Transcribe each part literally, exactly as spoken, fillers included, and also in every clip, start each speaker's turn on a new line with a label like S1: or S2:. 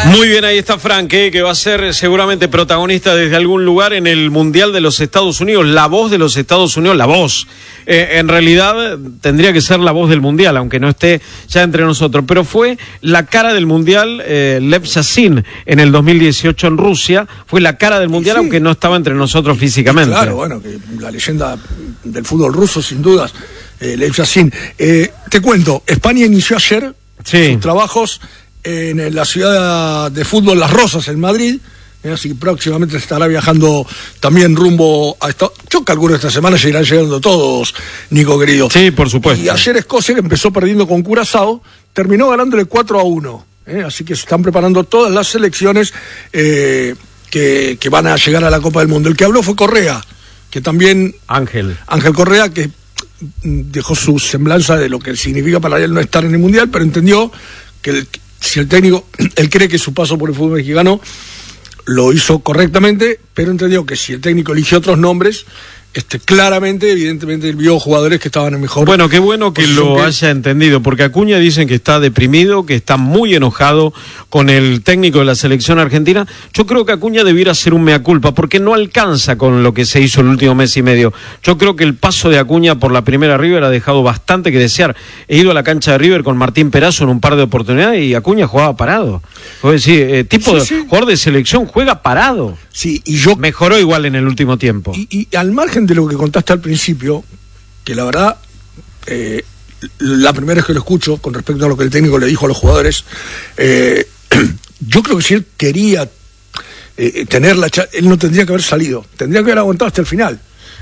S1: Muy bien, ahí está Frank, ¿eh? Que va a ser seguramente protagonista desde algún lugar en el Mundial de los Estados Unidos, la voz de los Estados Unidos, la voz. Eh, en realidad tendría que ser la voz del Mundial, aunque no esté ya entre nosotros, pero fue la cara del Mundial, eh, Lev Yashin, en el dos mil dieciocho en Rusia, fue la cara del Mundial, sí, aunque no estaba entre nosotros físicamente.
S2: Claro, bueno, que la leyenda del fútbol ruso, sin dudas, eh, Lev Yashin. Eh, te cuento, España inició ayer
S1: sí.
S2: sus trabajos en la ciudad de fútbol Las Rozas, en Madrid, eh, así que próximamente estará viajando también rumbo a esta... Yo calculo esta semana ya irán llegando todos, Nico querido.
S1: Sí, por supuesto.
S2: Y ayer Escocia, que empezó perdiendo con Curazao, terminó ganándole cuatro a uno, eh, así que se están preparando todas las selecciones eh, que, que van a llegar a la Copa del Mundo. El que habló fue Correa, que también...
S1: Ángel.
S2: Ángel Correa, que dejó su semblanza de lo que significa para él no estar en el Mundial, pero entendió que el... Si el técnico, él cree que su paso por el fútbol mexicano lo hizo correctamente, pero entendió que si el técnico eligió otros nombres, este, claramente, evidentemente, él vio jugadores que estaban en mejor...
S1: Bueno, qué bueno que lo
S2: que...
S1: haya entendido, porque Acuña dicen que está deprimido, que está muy enojado con el técnico de la selección argentina. Yo creo que Acuña debiera hacer un mea culpa, porque no alcanza con lo que se hizo el último mes y medio. Yo creo que el paso de Acuña por la primera River ha dejado bastante que desear. He ido a la cancha de River con Martín Perazo en un par de oportunidades y Acuña jugaba parado. Es decir, eh, tipo
S2: sí, sí.
S1: de jugador de selección juega parado.
S2: Sí, y yo...
S1: Mejoró igual en el último tiempo.
S2: Y, y al margen de lo que contaste al principio, que la verdad, eh, la primera vez que lo escucho con respecto a lo que el técnico le dijo a los jugadores, eh, yo creo que si él quería eh, tener la cha- él no tendría que haber salido, tendría que haber aguantado hasta el final.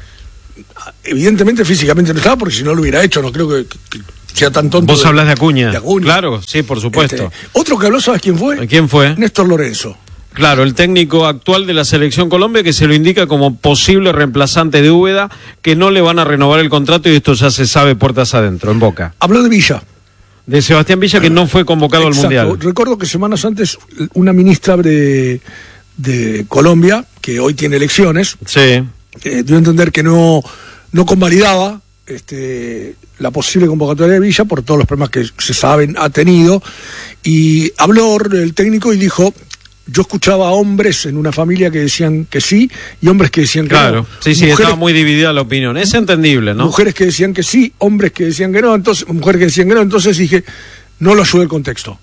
S2: Evidentemente físicamente no estaba, porque si no lo hubiera hecho, no creo que, que sea tan tonto.
S1: Vos
S2: de,
S1: hablas de Acuña.
S2: de Acuña.
S1: Claro, sí, por supuesto.
S2: Este, otro que habló, ¿sabes quién fue?
S1: ¿Quién fue?
S2: Néstor Lorenzo.
S1: Claro, el técnico actual de la Selección Colombia, que se lo indica como posible reemplazante de Úbeda, que no le van a renovar el contrato, y esto ya se sabe puertas adentro, en Boca.
S2: Habló de Villa.
S1: De Sebastián Villa, que no fue convocado
S2: Exacto.
S1: al Mundial.
S2: Recuerdo que semanas antes una ministra de, de Colombia, que hoy tiene elecciones,
S1: Sí.
S2: eh, dio a entender que no, no convalidaba este, la posible convocatoria de Villa por todos los problemas que se saben ha tenido, y habló el técnico y dijo: yo escuchaba a hombres en una familia que decían que sí y hombres que decían que
S1: Claro,
S2: no.
S1: sí, sí,
S2: mujeres,
S1: estaba muy dividida la opinión. Es entendible, ¿no?
S2: Mujeres que decían que sí, hombres que decían que no, entonces mujeres que decían que no, entonces dije, no lo ayuda el contexto.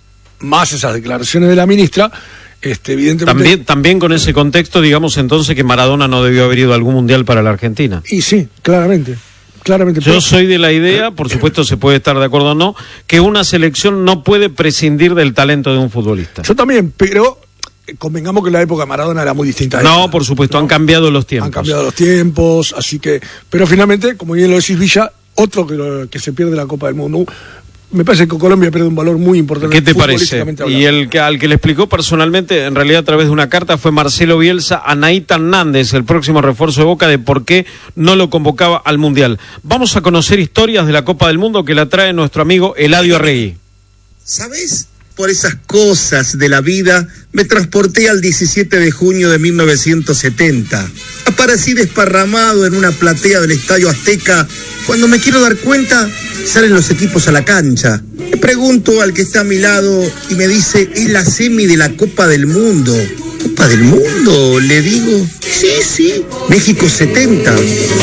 S2: Más esas declaraciones de la ministra, este, evidentemente...
S1: También, también con ese contexto, digamos entonces que Maradona no debió haber ido a algún Mundial para la Argentina.
S2: Y sí, claramente. Claramente.
S1: Yo soy de la idea, por supuesto se puede estar de acuerdo o no, que una selección no puede prescindir del talento de un futbolista.
S2: Yo también, pero convengamos que la época de Maradona era muy distinta. A
S1: No,
S2: esta,
S1: por supuesto,
S2: ¿no?
S1: han cambiado los tiempos.
S2: Han cambiado los tiempos, así que... Pero finalmente, como bien lo decís, Villa, otro que, lo, que se pierde la Copa del Mundo. Me parece que Colombia pierde un valor muy importante.
S1: ¿Qué te parece? Y el que al que le explicó personalmente, en realidad a través de una carta, fue Marcelo Bielsa a Naita Hernández, el próximo refuerzo de Boca, de por qué no lo convocaba al Mundial. Vamos a conocer historias de la Copa del Mundo que la trae nuestro amigo Eladio Arregui.
S3: ¿Sabés? Por esas cosas de la vida, me transporté al diecisiete de junio de mil novecientos setenta. Aparecí desparramado en una platea del Estadio Azteca. Cuando me quiero dar cuenta, salen los equipos a la cancha. Le pregunto al que está a mi lado y me dice, es la semi de la Copa del Mundo. ¿Copa del Mundo? Le digo, sí, sí, México setenta.